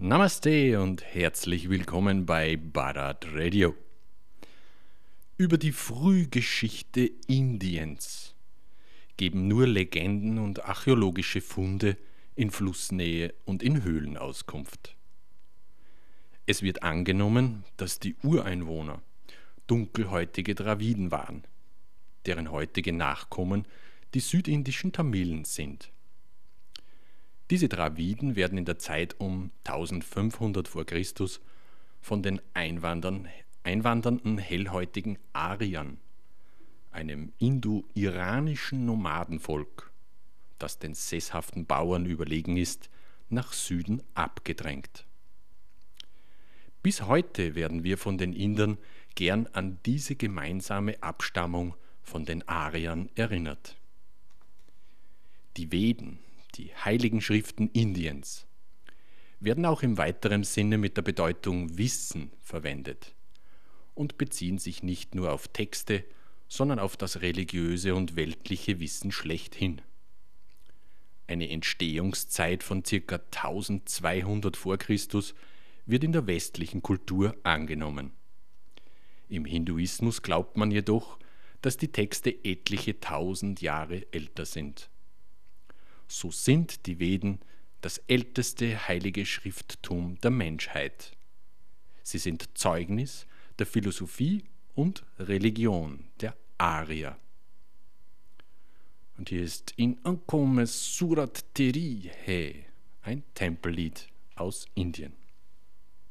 Namaste und herzlich willkommen bei Bharat Radio. Über die Frühgeschichte Indiens geben nur Legenden und archäologische Funde in Flussnähe und in Höhlen Auskunft. Es wird angenommen, dass die Ureinwohner dunkelhäutige Draviden waren, deren heutige Nachkommen die südindischen Tamilen sind. Diese Draviden werden in der Zeit um 1500 vor Christus von den einwandernden hellhäutigen Aryern, einem indo-iranischen Nomadenvolk, das den sesshaften Bauern überlegen ist, nach Süden abgedrängt. Bis heute werden wir von den Indern gern an diese gemeinsame Abstammung von den Aryern erinnert. Die Veden, die heiligen Schriften Indiens, werden auch im weiteren Sinne mit der Bedeutung Wissen verwendet und beziehen sich nicht nur auf Texte, sondern auf das religiöse und weltliche Wissen schlechthin. Eine Entstehungszeit von ca. 1200 vor Christus wird in der westlichen Kultur angenommen. Im Hinduismus glaubt man jedoch, dass die Texte etliche tausend Jahre älter sind. So sind die Veden das älteste heilige Schrifttum der Menschheit. Sie sind Zeugnis der Philosophie und Religion der Aryer. Und hier ist In Ankomme Surat Teri Hai, ein Tempellied aus Indien.